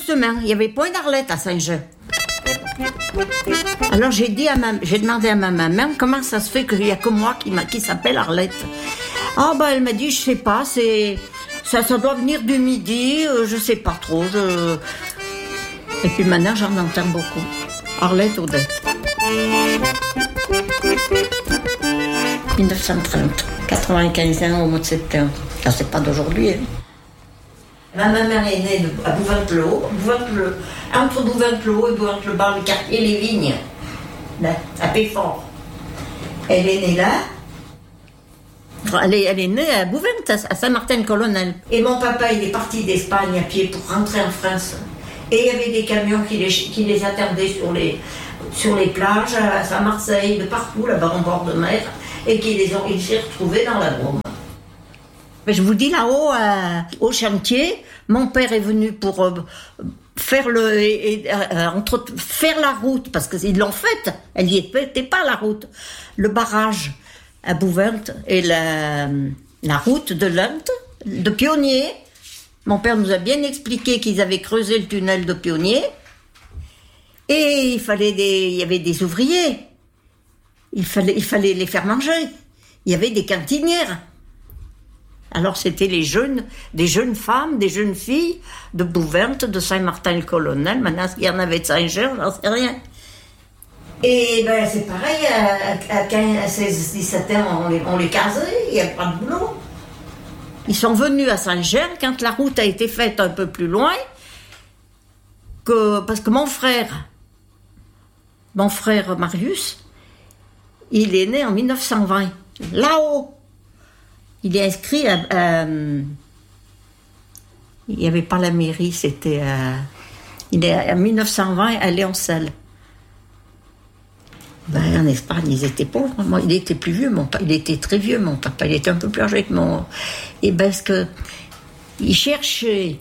justement, il n'y avait point d'Arlette à Saint-Jean. Alors j'ai demandé à ma maman comment ça se fait qu'il n'y a que moi qui s'appelle Arlette. Ah elle m'a dit, je sais pas, ça doit venir du midi, je sais pas trop. Et puis maintenant j'en entends beaucoup. Arlette Odette. 1930, 95 ans au mois de septembre. Ça c'est pas d'aujourd'hui. Hein. Ma maman est née à Bouvain-Clos, entre Bouvain-Clos et Bouvain-Clos, le quartier Les Vignes, là, à Péfort. Elle est née là. Elle est née à Bouvent, à Saint-Martin-le-Colonel. Et mon papa, il est parti d'Espagne à pied pour rentrer en France. Et il y avait des camions qui les attendaient sur les plages, à Marseille, de partout, là-bas en bord de mer, et il s'est retrouvés dans la Drôme. Je vous dis, là-haut, au chantier, mon père est venu pour faire la route, parce qu'ils l'ont faite, elle n'y était pas la route, le barrage à Bouvent et la route de Lente, de Pionnier. Mon père nous a bien expliqué qu'ils avaient creusé le tunnel de Pionnier, et il y avait des ouvriers, il fallait les faire manger, il y avait des cantinières. Alors c'était des jeunes femmes, des jeunes filles de Bouvent, de Saint-Martin-le-Colonel, maintenant il y en avait de Saint-Jean, j'en sais rien. Et c'est pareil, à 16-17 ans, on les casait, il n'y a pas de boulot. Ils sont venus à Saint-Jean quand la route a été faite un peu plus loin, parce que mon frère Marius, il est né en 1920, là-haut. Il est inscrit il n'y avait pas la mairie, c'était il est en 1920 à Léoncel. En Espagne, ils étaient pauvres. Moi, il était plus vieux, il était très vieux, mon papa. Il était un peu plus âgé que moi. Et parce que il cherchait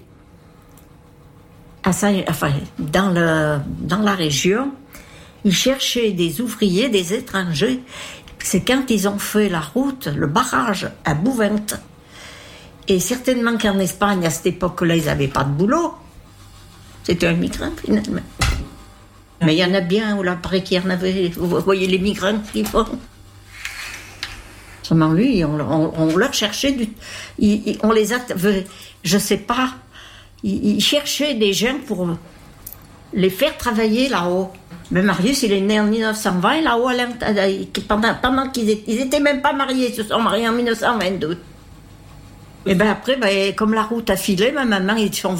dans la région, il cherchait des ouvriers, des étrangers. C'est quand ils ont fait la route, le barrage à Bouvent. Et certainement qu'en Espagne, à cette époque-là, ils n'avaient pas de boulot. C'était un migrant, finalement. Mais il y en a bien, où là, paraît qu'il y en avait. Vous voyez les migrants qui font. Seulement lui, on leur cherchait on les a. Je sais pas. Ils cherchaient des gens pour les faire travailler là-haut. Mais Marius, il est né en 1920, là-haut, pendant qu'ils étaient même pas mariés, ils se sont mariés en 1922. Et après, comme la route a filé, ma maman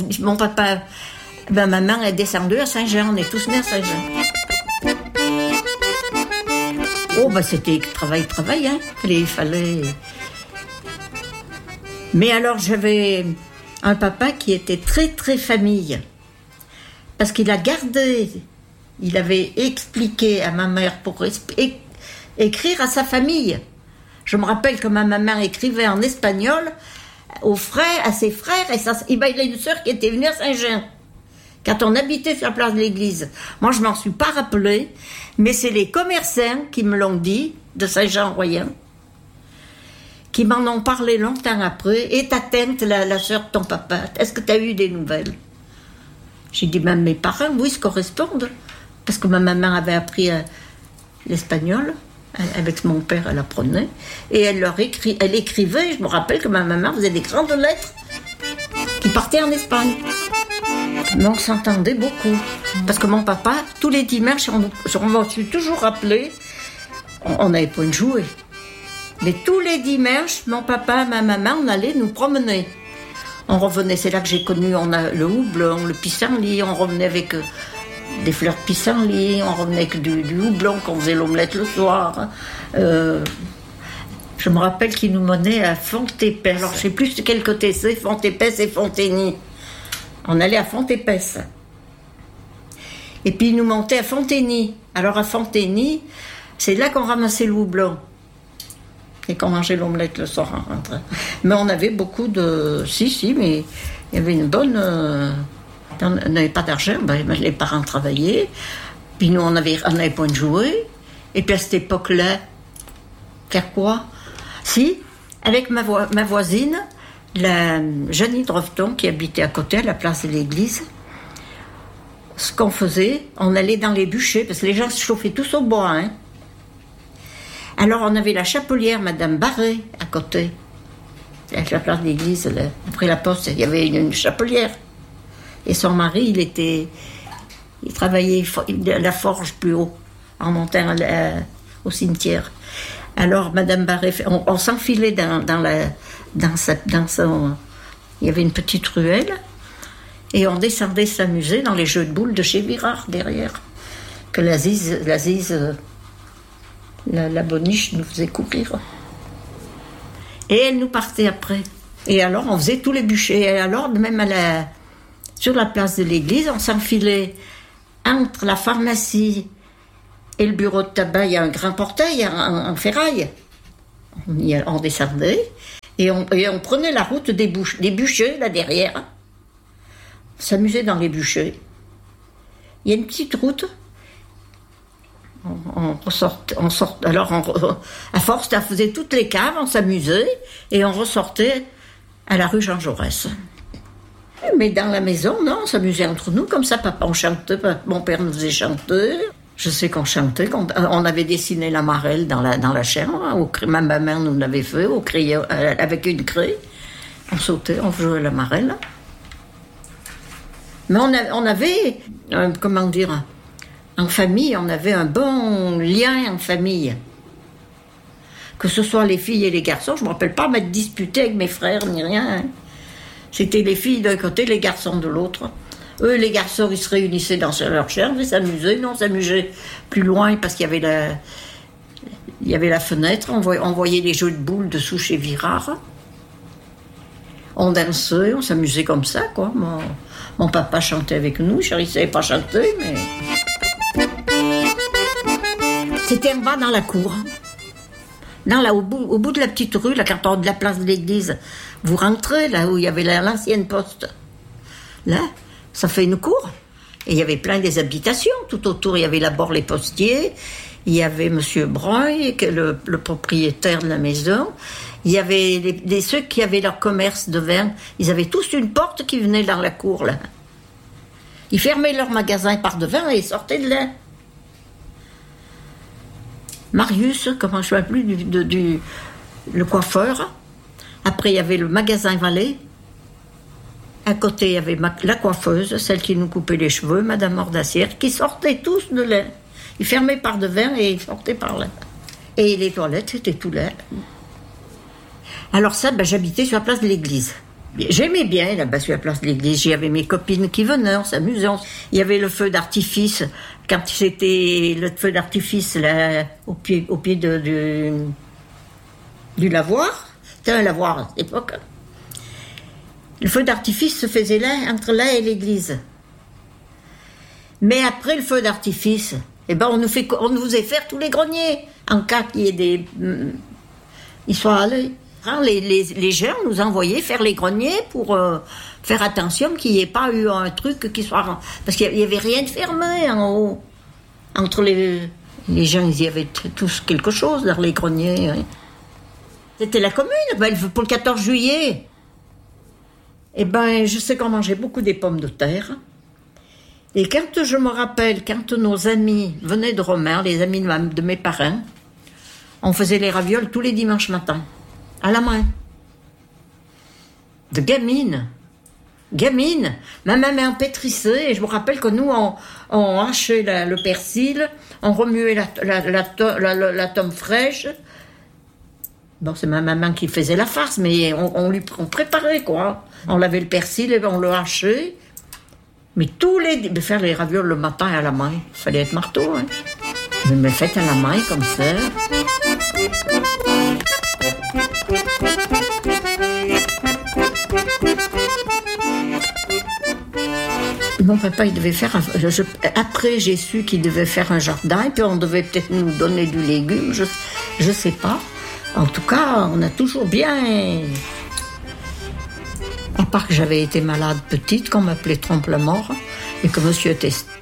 est descendue à Saint-Jean, on est tous nés à Saint-Jean. C'était travail, hein. Il fallait... Mais alors, j'avais un papa qui était très, très famille. Parce qu'il a gardé... Il avait expliqué à ma mère pour écrire à sa famille. Je me rappelle que ma maman écrivait en espagnol à ses frères, et il a une sœur qui était venue à Saint-Jean, quand on habitait sur la place de l'église. Moi, je ne m'en suis pas rappelée, mais c'est les commerçants qui me l'ont dit, de Saint-Jean-Royan, qui m'en ont parlé longtemps après. Et t'atteinte, la sœur de ton papa, est-ce que tu as eu des nouvelles? J'ai dit, même mes parents, oui, se correspondent. Parce que ma maman avait appris l'espagnol, avec mon père, elle apprenait, et elle écrivait, je me rappelle que ma maman faisait des grandes lettres qui partaient en Espagne. Mais on s'entendait beaucoup, parce que mon papa, tous les dimanches, je m'en suis toujours rappelé, on n'avait pas de jouer. Mais tous les dimanches, mon papa, ma maman, on allait nous promener. On revenait, c'est là que j'ai connu le houblon, le pissenlit, on revenait avec... des fleurs de pissenlit, on revenait avec du houblon, qu'on faisait l'omelette le soir. Je me rappelle qu'ils nous menaient à Fontépès. Alors, je ne sais plus de quel côté c'est, Fontépès et Fontény. On allait à Fontépès. Et puis, ils nous montaient à Fontény. Alors, à Fontény, c'est là qu'on ramassait le houblon. Et qu'on mangeait l'omelette le soir en rentrant. Mais on avait beaucoup de... Si, mais il y avait une bonne... On n'avait pas d'argent, les parents travaillaient, puis nous on n'avait pas de jouer, et puis à cette époque-là, faire quoi? Si, avec ma voisine, la Jeannie Drofton, qui habitait à côté, à la place de l'église, ce qu'on faisait, on allait dans les bûchers, parce que les gens se chauffaient tous au bois. Hein. Alors on avait la chapelière, Madame Barré, à côté. À la place de l'église, là, après la poste, il y avait une chapelière. Et son mari, il travaillait à la forge plus haut, en montant au cimetière. Alors Madame Barré, on s'enfilait dans son... Il y avait une petite ruelle. Et on descendait s'amuser dans les jeux de boules de chez Virard, derrière. Que la boniche nous faisait courir. Et elle nous partait après. Et alors, on faisait tous les bûchers. Et alors, même sur la place de l'église, on s'enfilait entre la pharmacie et le bureau de tabac. Il y a un grand portail en ferraille. On descendait et on prenait la route des bûchers, là derrière. On s'amusait dans les bûchers. Il y a une petite route. À force, on faisait toutes les caves, on s'amusait et on ressortait à la rue Jean Jaurès. Mais dans la maison, non, on s'amusait entre nous comme ça. Papa, on chantait, mon père nous faisait chanter. Je sais qu'on chantait, on avait dessiné la marelle dans la chambre. Ma mère nous l'avait fait au crayon, avec une craie. On sautait, on jouait la marelle. Mais on avait, comment dire, en famille, on avait un bon lien en famille. Que ce soit les filles et les garçons, je ne me rappelle pas m'être disputée avec mes frères ni rien. Hein. C'était les filles d'un côté, les garçons de l'autre. Eux, les garçons, ils se réunissaient dans leur chambre, ils s'amusaient. Nous, on s'amusait plus loin parce qu'il y avait la fenêtre. On voyait les jeux de boules dessous chez Virard. On dansait, on s'amusait comme ça, quoi. Mon papa chantait avec nous, je ne savais pas chanter, mais... C'était en bas dans la cour. Au bout de la petite rue, là, quand on de la place de l'église, vous rentrez, là où il y avait l'ancienne poste. Là, ça fait une cour. Et il y avait plein des habitations. Tout autour, il y avait d'abord les postiers. Il y avait M. Breuil, le propriétaire de la maison. Il y avait ceux qui avaient leur commerce de vin. Ils avaient tous une porte qui venait dans la cour, là. Ils fermaient leur magasin par devant et ils sortaient de là. Marius, comment je ne sais plus, le coiffeur. Après, il y avait le magasin Vallée. À côté, il y avait la coiffeuse, celle qui nous coupait les cheveux, Madame Mordassière, qui sortaient tous de là. Ils fermaient par devant et ils sortaient par là. Et les toilettes, c'était tout là. Alors ça, j'habitais sur la place de l'église. J'aimais bien là-bas sur la place de l'église. J'y avais mes copines qui venaient, on s'amusait. Il y avait le feu d'artifice. Quand c'était le feu d'artifice là, au pied du lavoir. C'était un lavoir à cette époque. Le feu d'artifice se faisait là, entre là et l'église. Mais après le feu d'artifice, on nous faisait faire tous les greniers, en cas qu'il y ait ils soient allés. Les gens nous envoyaient faire les greniers pour faire attention qu'il n'y ait pas eu un truc qui soit... Parce qu'il n'y avait rien de fermé en haut. Entre les gens, ils y avaient tous quelque chose dans les greniers. Hein. C'était la commune, pour le 14 juillet. Je sais qu'on mangeait beaucoup des pommes de terre. Et quand je me rappelle, quand nos amis venaient de Romain, les amis de mes parents, on faisait les ravioles tous les dimanches matins, à la main. De gamine. Ma maman pétrissait, et je me rappelle que nous, on hachait le persil, on remuait la tome fraîche. Bon, c'est ma maman qui faisait la farce, mais on préparait, quoi. On lavait le persil et on le hachait. Mais faire les ravioles le matin à la main, il fallait être marteau, hein. Je me faites à la main, comme ça. Mon papa, il devait faire... Après, j'ai su qu'il devait faire un jardin, et puis on devait peut-être nous donner du légume, je sais pas. En tout cas, on a toujours bien... À part que j'avais été malade petite, qu'on m'appelait Trompe-la-Mort, et que monsieur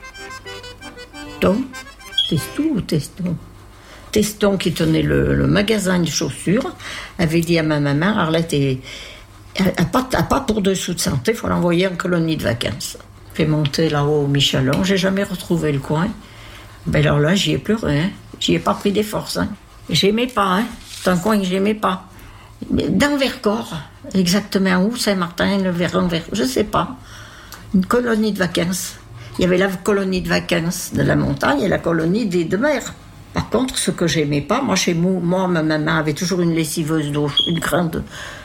Teston, qui tenait le magasin de chaussures, avait dit à ma maman, Arlette n'a pas pour 2 sous de santé, il faut l'envoyer en colonie de vacances. fait monter là-haut au Michelon. J'ai jamais retrouvé le coin. Ben alors là, j'y ai pleuré. Hein. J'y ai pas pris des forces. Hein. J'aimais pas. Hein. C'est un coin que j'aimais pas. Dans le Vercors, exactement où, Saint-Martin, le Vercors, je sais pas. Une colonie de vacances. Il y avait la colonie de vacances de la montagne et la colonie de mer. Par contre, ce que j'aimais pas, moi, chez moi, ma maman avait toujours une lessiveuse d'eau, une grande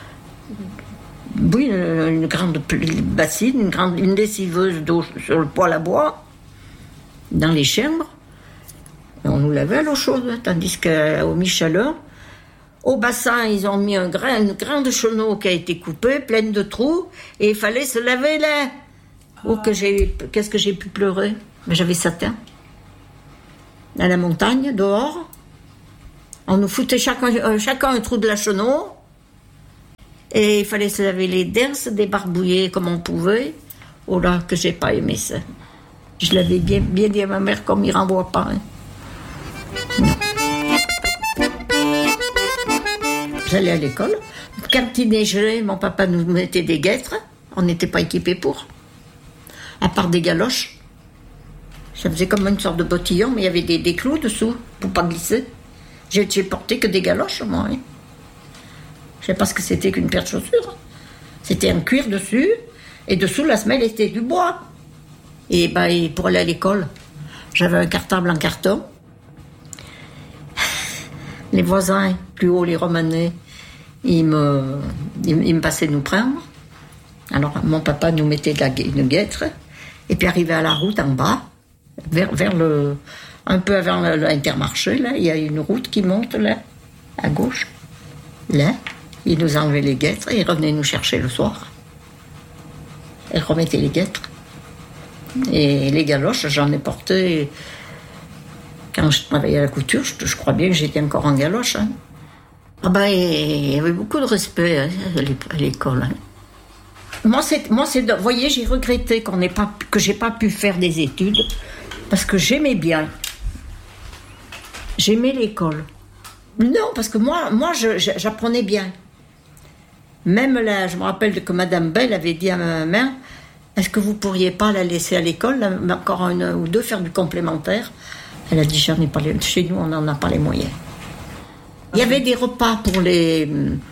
bassine, une lessiveuse d'eau sur le poêle à bois, dans les chambres. Et on nous lavait à l'eau chaude, tandis qu'au Michelon, au bassin, ils ont mis une grande chenot qui a été coupée, pleine de trous, et il fallait se laver là. Oh, qu'est-ce que j'ai pu pleurer. Mais j'avais Satan. À la montagne, dehors. On nous foutait chacun un trou de la chenot. Et il fallait se laver les dents, se débarbouiller comme on pouvait. Oh là, que j'ai pas aimé ça. Je l'avais bien dit à ma mère qu'on m'y renvoie pas. Hein. Non. J'allais à l'école. Quand il neigeait, mon papa nous mettait des guêtres. On n'était pas équipés pour. À part des galoches. Ça faisait comme une sorte de bottillon, mais il y avait des clous dessous pour pas glisser. J'ai porté que des galoches, moi. Hein. Je sais pas ce que c'était qu'une paire de chaussures. C'était un cuir dessus, et dessous la semelle était du bois. Et pour aller à l'école, j'avais un cartable en carton. Les voisins, plus haut, les Romanais, ils me passaient nous prendre. Alors mon papa nous mettait une guêtre, et puis arrivé à la route en bas, un peu avant l'Intermarché, là, il y a une route qui monte là, à gauche. Là, il nous enlevait les guêtres et il revenait nous chercher le soir. Il remettait les guêtres. Et les galoches, j'en ai porté. Quand je travaillais à la couture, je crois bien que j'étais encore en galoche. Hein. Il y avait beaucoup de respect hein, à l'école. Hein. Moi, vous voyez, j'ai regretté que j'ai pas pu faire des études parce que j'aimais bien. J'aimais l'école. Non, parce que moi j'apprenais bien. Même là, je me rappelle que Madame Bell avait dit à ma mère, est-ce que vous pourriez pas la laisser à l'école, encore un ou deux, faire du complémentaire? Elle a dit, chez nous, on n'en a pas les moyens. Il y avait des repas pour les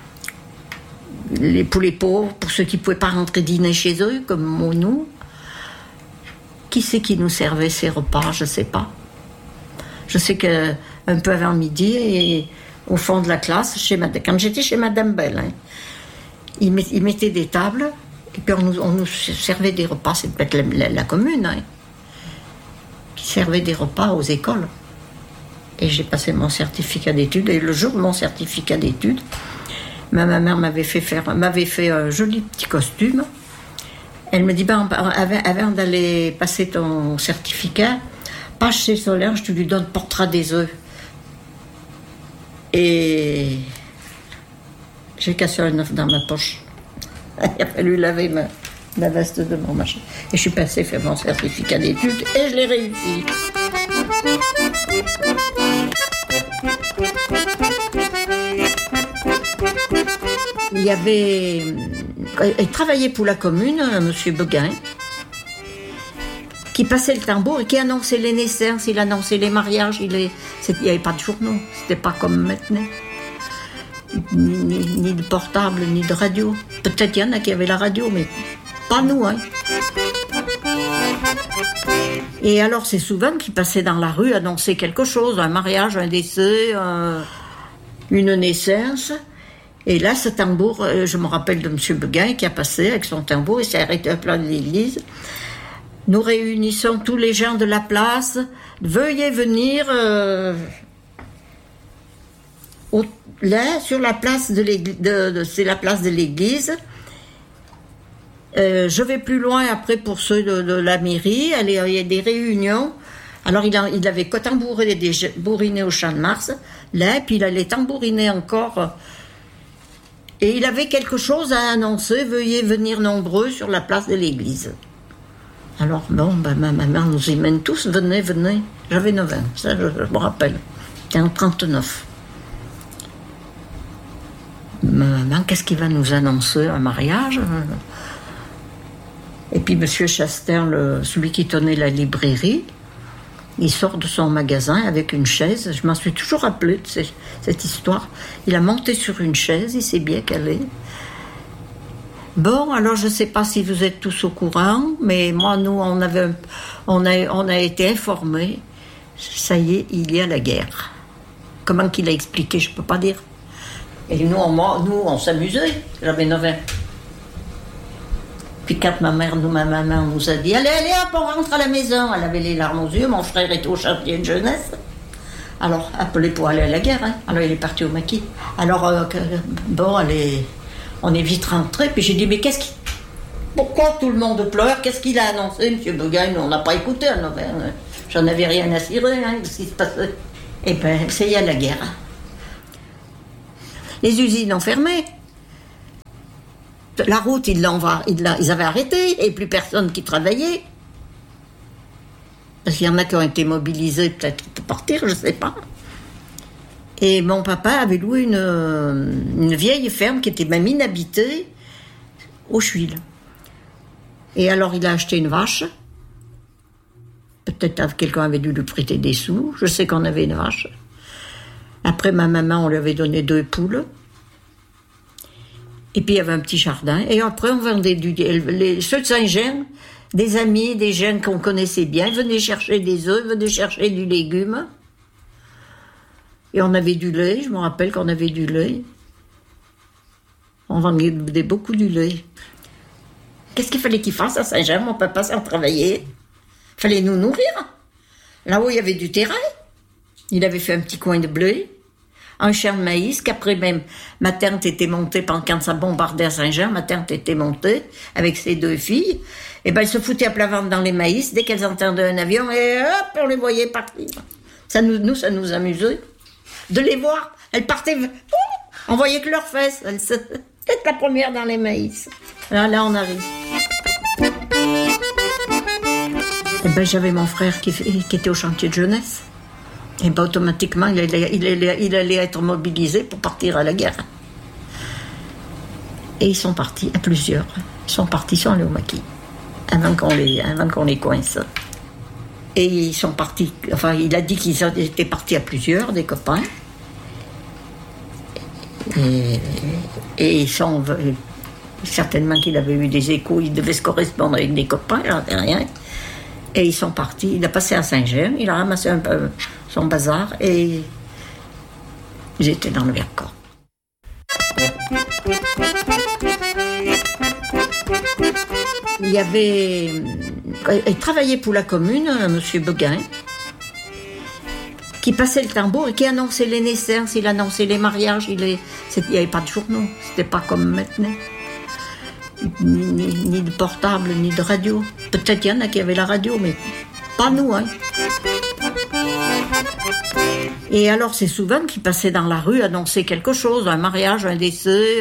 pauvres, pour ceux qui ne pouvaient pas rentrer dîner chez eux, comme nous. Qui c'est qui nous servait ces repas? Je ne sais pas. Je sais qu'un peu avant midi, et au fond de la classe, quand j'étais chez Madame Bell, hein, ils mettaient des tables, et puis on nous servait des repas, c'est peut-être la commune, hein, qui servait des repas aux écoles. Et j'ai passé mon certificat d'études, et le jour de mon certificat d'études, ma mère m'avait fait un joli petit costume. Elle me dit, avant d'aller passer ton certificat, passe chez Solange, tu lui donnes portrait des œufs. Et j'ai cassé un œuf dans ma poche. Il a fallu laver ma veste de mon machin. Et je suis passée faire mon certificat d'études et je l'ai réussi. Il y avait... Il travaillait pour la commune, monsieur Beguin, qui passait le tambour et qui annonçait les naissances, il annonçait les mariages, il n'y avait pas de journaux, c'était pas comme maintenant. Ni de portable, ni de radio. Peut-être qu'il y en a qui avaient la radio, mais pas nous, hein. Et alors c'est souvent qu'il passait dans la rue annoncer quelque chose, un mariage, un décès, une naissance. Et là, ce tambour, je me rappelle de M. Beguin qui a passé avec son tambour, il s'est arrêté à plein de l'église. Nous réunissons tous les gens de la place. Veuillez venir là, sur la place de l'église. C'est la place de l'église. Je vais plus loin après pour ceux de la mairie. Il y a des réunions. Alors, il avait tambouriné au Champ de Mars. Là, puis il allait tambouriner encore. Et il avait quelque chose à annoncer. Veuillez venir nombreux sur la place de l'église. Alors, ma mère nous y mène tous. Venez. J'avais 9 ans, ça je me rappelle. C'était en 39. Ma maman, qu'est-ce qu'il va nous annoncer? Un mariage? Et puis Monsieur Chastain, celui qui tenait la librairie, il sort de son magasin avec une chaise. Je m'en suis toujours rappelé de cette histoire. Il a monté sur une chaise, il s'est bien calé. Bon, alors je ne sais pas si vous êtes tous au courant, mais moi, nous, on a été informés. Ça y est, il y a la guerre. Comment qu'il a expliqué, je ne peux pas dire. Et nous, on s'amusait. J'avais 9 ans. Puis quand ma maman nous a dit « Allez, hop, on rentre à la maison », elle avait les larmes aux yeux, mon frère était au chantier de jeunesse. Alors, appelé pour aller à la guerre, hein. Alors il est parti au maquis. Alors, on est vite rentrés, puis j'ai dit « Mais pourquoi tout le monde pleure? Qu'est-ce qu'il a annoncé, M. Begagne? On n'a pas écouté à 9 ans. J'en avais rien à cirer, hein, ce qui se passait. » Eh bien, c'est y a la guerre. Les usines ont fermé. La route, ils avaient arrêté, et plus personne qui travaillait. Parce qu'il y en a qui ont été mobilisés, peut-être pour partir, je ne sais pas. Et mon papa avait loué une vieille ferme qui était même inhabitée, au Chuil. Et alors, il a acheté une vache. Peut-être quelqu'un avait dû lui prêter des sous. Je sais qu'on avait une vache. Après, ma maman, on lui avait donné 2 poules. Et puis il y avait un petit jardin. Et après, on vendait ceux de Saint-Jean, des amis, des jeunes qu'on connaissait bien, venaient chercher des œufs, venaient chercher du légume. Et on avait du lait, je me rappelle qu'on avait du lait. On vendait beaucoup du lait. Qu'est-ce qu'il fallait qu'il fasse à Saint-Jean, mon papa, sans travailler? Il fallait nous nourrir. Là-haut, il y avait du terrain. Il avait fait un petit coin de blé. Un champ de maïs, qu'après même, ma tante était montée, quand ça bombardait à Saint-Jean, ma tante était montée avec ses 2 filles, et ben elle se foutait à plat ventre dans les maïs, dès qu'elles entendaient un avion, et hop, on les voyait partir. Ça nous amusait de les voir. Elles partaient, on voyait que leurs fesses, elles étaient la première dans les maïs. Alors là, on arrive. Et ben j'avais mon frère qui était au chantier de jeunesse. Et bien automatiquement, il allait être mobilisé pour partir à la guerre. Et ils sont partis à plusieurs. Ils sont allés au maquis, avant qu'on les coince. Et ils sont partis, enfin, il a dit qu'ils étaient partis à plusieurs, des copains. Et ils sont... Certainement qu'il avait eu des échos, il devait se correspondre avec des copains, j'en sais rien. Et ils sont partis, il a passé à Saint-Jean, il a ramassé un peu son bazar et ils étaient dans le Vercors. Il travaillait pour la commune, M. Begain, qui passait le tambour et qui annonçait les naissances, il annonçait les mariages, il n'y avait pas de journaux, c'était pas comme maintenant. Ni de portable, ni de radio. Peut-être qu'il y en a qui avaient la radio, mais pas nous, hein. Et alors, c'est souvent qu'ils passaient dans la rue annoncer quelque chose, un mariage, un décès,